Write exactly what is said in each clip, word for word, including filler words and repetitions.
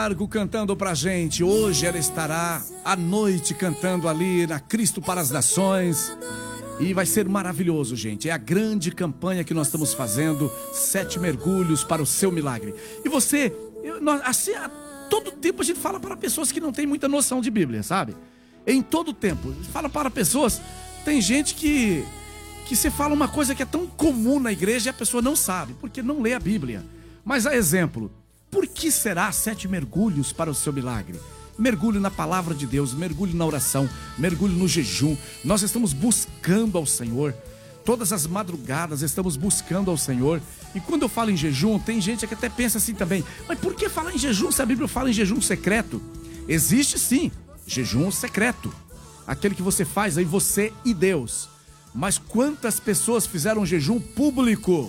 Camargo cantando pra gente. Hoje ela estará à noite cantando ali na Cristo para as Nações. E vai ser maravilhoso, gente. É a grande campanha que nós estamos fazendo. Sete mergulhos para o seu milagre. E você, eu, nós, assim, a todo tempo a gente fala para pessoas que não têm muita noção de Bíblia, sabe? Em todo tempo. Fala para pessoas. Tem gente que, que você fala uma coisa que é tão comum na igreja e a pessoa não sabe, porque não lê a Bíblia. Mas a exemplo, por que será sete mergulhos para o seu milagre? Mergulho na palavra de Deus, mergulho na oração, mergulho no jejum. Nós estamos buscando ao Senhor. Todas as madrugadas estamos buscando ao Senhor. E quando eu falo em jejum, tem gente que até pensa assim também. Mas por que falar em jejum se a Bíblia fala em jejum secreto? Existe sim, jejum secreto. Aquele que você faz aí, você e Deus. Mas quantas pessoas fizeram jejum público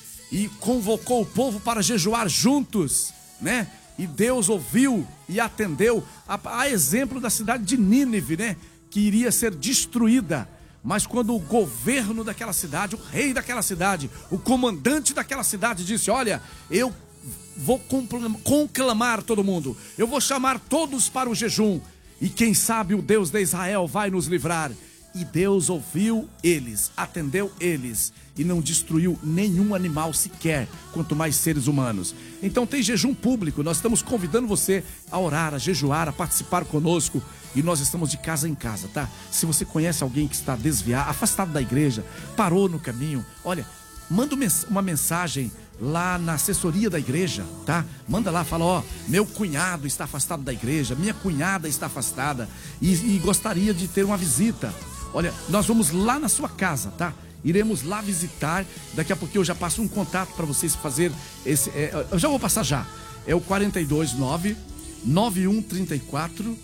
e convocou o povo para jejuar juntos, né? E Deus ouviu e atendeu, a, a exemplo da cidade de Nínive, né? Que iria ser destruída. Mas quando o governo daquela cidade, o rei daquela cidade, o comandante daquela cidade disse: olha, eu vou conclamar todo mundo, eu vou chamar todos para o jejum, e quem sabe o Deus de Israel vai nos livrar. E Deus ouviu eles, atendeu eles e não destruiu nenhum animal sequer, quanto mais seres humanos. Então tem jejum público, nós estamos convidando você a orar, a jejuar, a participar conosco. E nós estamos de casa em casa, tá? Se você conhece alguém que está desviado, afastado da igreja, parou no caminho, olha, manda uma mensagem lá na assessoria da igreja, tá? Manda lá, fala: ó, meu cunhado está afastado da igreja, minha cunhada está afastada e, e gostaria de ter uma visita. Olha, nós vamos lá na sua casa, tá? Iremos lá visitar. Daqui a pouquinho eu já passo um contato para vocês fazer esse. É, eu já vou passar já. É o quatro dois nove, nove um três quatro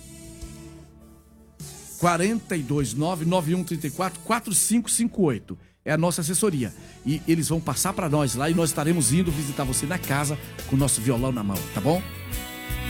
quatro dois nove, nove um três quatro, quatro cinco cinco oito. É a nossa assessoria. E eles vão passar para nós lá e nós estaremos indo visitar você na casa com o nosso violão na mão, tá bom?